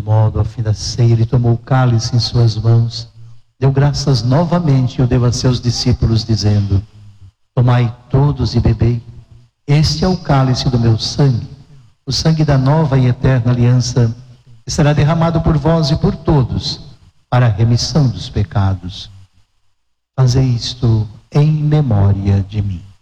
modo, ao fim da ceia, ele tomou o cálice em suas mãos, deu graças novamente e o deu a seus discípulos, dizendo: tomai todos e bebei, este é o cálice do meu sangue, o sangue da nova e eterna aliança, que será derramado por vós e por todos, para a remissão dos pecados. Fazei isto em memória de mim.